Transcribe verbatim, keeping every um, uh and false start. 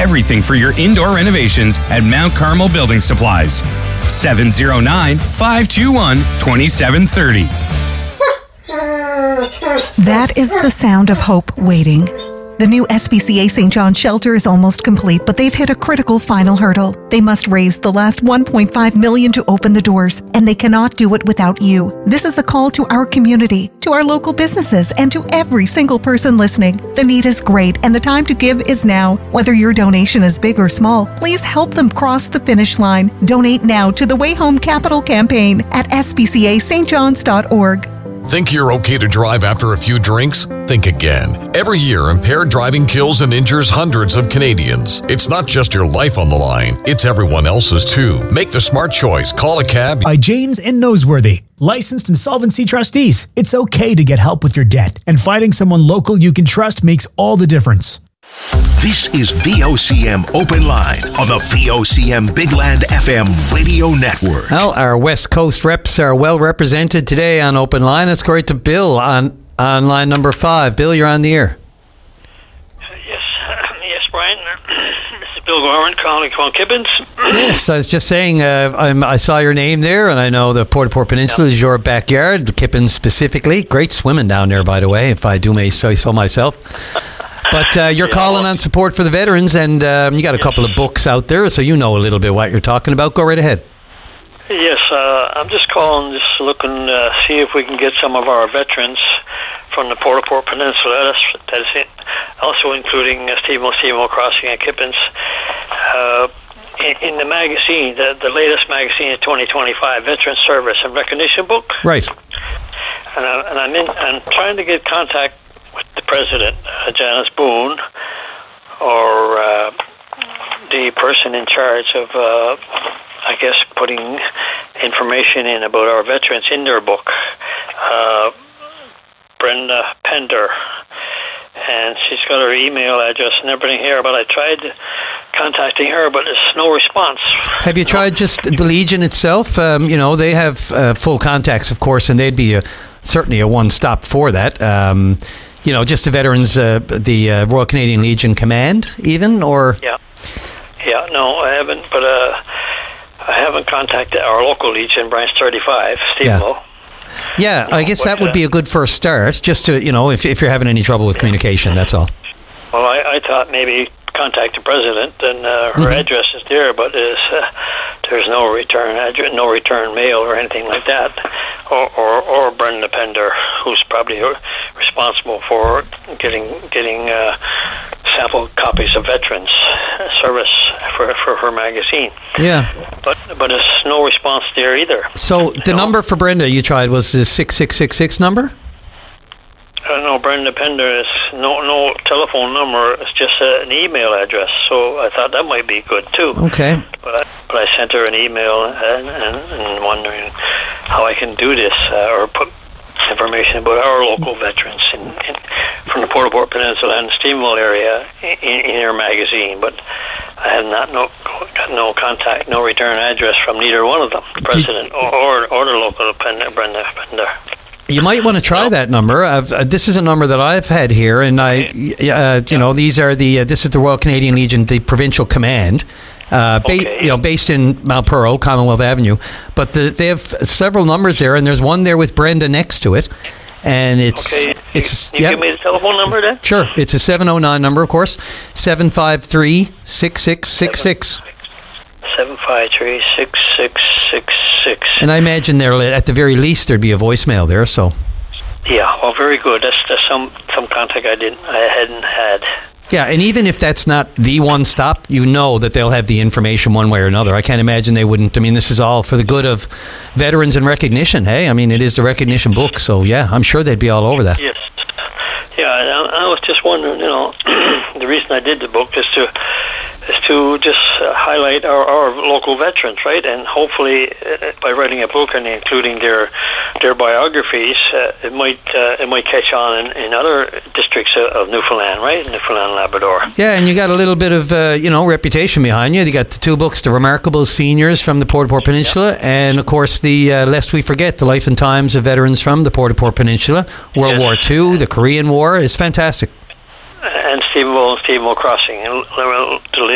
everything for your indoor renovations at Mount Carmel Building Supplies. seven oh nine, five two one, two seven three oh. That is the sound of hope waiting. The new S P C A Saint John's shelter is almost complete, but they've hit a critical final hurdle. They must raise the last one point five million dollars to open the doors, and they cannot do it without you. This is a call to our community, to our local businesses, and to every single person listening. The need is great, and the time to give is now. Whether your donation is big or small, please help them cross the finish line. Donate now to the Way Home Capital campaign at s p c a st johns dot org. Think you're okay to drive after a few drinks? Think again. Every year, impaired driving kills and injures hundreds of Canadians. It's not just your life on the line, it's everyone else's too. Make the smart choice. Call a cab. By Janes and Noseworthy, licensed insolvency trustees. It's okay to get help with your debt, and finding someone local you can trust makes all the difference. This is V O C M Open Line on the V O C M Big Land F M radio network. Well, our West Coast reps are well represented today on Open Line. Let's go right to Bill on, on line number five. Bill, you're on the air. Yes, yes, Brian. This is Bill Gorman calling from Kippens. Yes, I was just saying, uh, I'm, I saw your name there, and I know the Port-au-Port Peninsula yeah. is your backyard, Kippens specifically. Great swimming down there, by the way, if I do may say so myself. But uh, you're yeah, calling well, on support for the veterans, and um, you got a couple of books out there, so you know a little bit what you're talking about. Go right ahead. Yes, uh, I'm just calling, just looking to uh, see if we can get some of our veterans from the Port-au-Port Peninsula, that's, that's it, also including uh, Steve Steve Crossing and Kippens, uh, in, in the magazine, the, the latest magazine of twenty twenty-five, Veteran Service and Recognition book. Right. And, I, and I'm, in, I'm trying to get contact with the president, uh, Janice Boone, or uh, the person in charge of, uh, I guess, putting information in about our veterans in their book, uh, Brenda Pender. And she's got her email address and everything here, but I tried contacting her, but there's no response. Have you tried just the Legion itself? Um, you know, they have uh, full contacts, of course, and they'd be a, certainly a one-stop for that. Um You know, just the veterans, uh, the uh, Royal Canadian Legion Command, even, or yeah, yeah. No, I haven't. But uh, I haven't contacted our local Legion, Branch thirty-five, Steve yeah. Lowe. Yeah, I guess but, that would uh, be a good first start. Just to, you know, if if you're having any trouble with communication, that's all. Well, I, I thought maybe contact the president, and uh, her mm-hmm. address is there, but there's, uh, there's no return address, no return mail or anything like that. Or, or, or Brenda Pender, who's probably responsible for getting getting uh, sample copies of Veterans Service for for her magazine. Yeah, but but there's no response there either. So the know? number for Brenda you tried was the six six six six number. Uh, no, Brenda Pender is no no telephone number. It's just uh, an email address. So I thought that might be good too. Okay. But I, but I sent her an email and, and, and wondering how I can do this uh, or put information about our local veterans in, in, from the Port-au-Port Peninsula and Steamville area in, in her magazine. But I have not no got no contact, no return address from neither one of them, the president or or, or the local Brenda Pender. You might want to try that number. I've, uh, this is a number that I've had here, and I, uh, you know, these are the. Uh, this is the Royal Canadian Legion, the provincial command, uh, ba- okay. you know, based in Mount Pearl, Commonwealth Avenue. But the, they have several numbers there, and there's one there with Brenda next to it, and it's okay. it's. You, you yeah, give me the telephone number then. Sure, it's a seven oh nine number, of course, seven five three six six six six. Seven five three six six six six. And I imagine there, at the very least, there'd be a voicemail there. So. Yeah, well, very good. That's, that's some some contact I didn't, I hadn't had. Yeah, and even if that's not the one stop, you know that they'll have the information one way or another. I can't imagine they wouldn't. I mean, this is all for the good of veterans and recognition. Hey, I mean, it is the recognition book, so yeah, I'm sure they'd be all over that. Yes. Yeah, I, I was just wondering, you know, the reason I did the book is to is to just uh, highlight our, our local veterans, right? And hopefully, uh, by writing a book and including their their biographies, uh, it might uh, it might catch on in, in other districts of Newfoundland, right? Newfoundland and Labrador. Yeah, and you got a little bit of uh, you know reputation behind you. You got the two books, The Remarkable Seniors from the Port-au-Port Peninsula, yeah. and of course the uh, Lest We Forget, The Life and Times of Veterans from the Port-au-Port Peninsula, World yes. War Two, the Korean War. Is fantastic. And Stephenville and Stephenville Crossing, and